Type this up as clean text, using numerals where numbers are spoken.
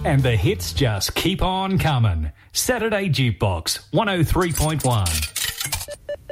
And the hits just keep on coming. Saturday Jukebox, 103.1.